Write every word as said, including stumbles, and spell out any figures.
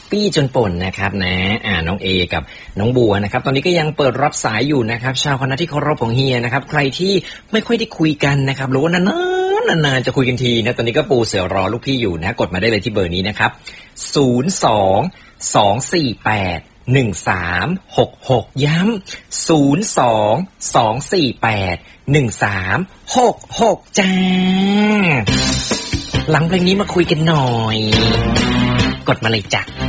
ปี้จนป่นนะครับนะอ่าน้องเอกับน้องบัวนะครับตอนนี้ก็ยังเปิดรับสายอยู่นะครับชาวคณะที่เคารพของเฮียนะครับใครที่ไม่ค่อยได้คุยกันนะครับหรือว่านานๆนานๆจะคุยกันทีนะตอนนี้ก็ปูเสือรอลูกพี่อยู่นะกดมาได้เลยที่เบอร์นี้นะครับศูนย์ สอง สอง สี่ แปด หนึ่ง สาม หก หกย้ำศูนย์ สอง สอง สี่ แปด หนึ่ง สาม หก หกจ้าหลังเพลงนี้มาคุยกันหน่อยกดมาเลยจ้ะ